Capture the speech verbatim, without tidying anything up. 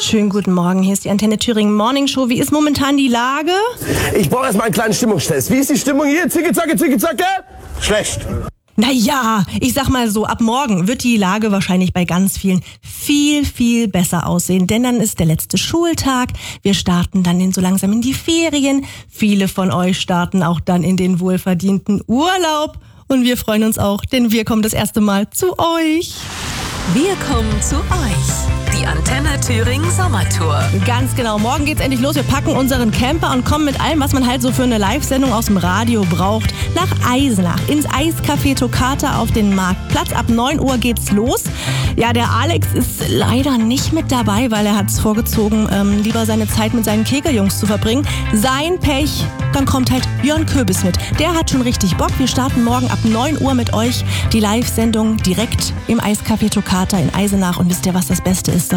Schönen guten Morgen, hier ist die Antenne Thüringen Morning Show. Wie ist momentan die Lage? Ich brauche erstmal einen kleinen Stimmungstest. Wie ist die Stimmung hier? Zicke, zacke, zicke, zacke? Schlecht. Naja, ich sag mal so, ab morgen wird die Lage wahrscheinlich bei ganz vielen viel, viel besser aussehen. Denn dann ist der letzte Schultag. Wir starten dann in so langsam in die Ferien. Viele von euch starten auch dann in den wohlverdienten Urlaub. Und wir freuen uns auch, denn wir kommen das erste Mal zu euch. Wir kommen zu euch. Die Antenne Thüringen Sommertour. Ganz genau, morgen geht's endlich los. Wir packen unseren Camper und kommen mit allem, was man halt so für eine Live-Sendung aus dem Radio braucht, nach Eisenach, ins Eiscafé Toccata auf den Marktplatz. Ab neun Uhr geht's los. Ja, der Alex ist leider nicht mit dabei, weil er hat es vorgezogen, ähm, lieber seine Zeit mit seinen Kegeljungs zu verbringen. Sein Pech, dann kommt halt Jörn Köbis mit. Der hat schon richtig Bock. Wir starten morgen ab neun Uhr mit euch die Live-Sendung direkt im Eiscafé Toccata in Eisenach. Und wisst ihr, was das Beste ist?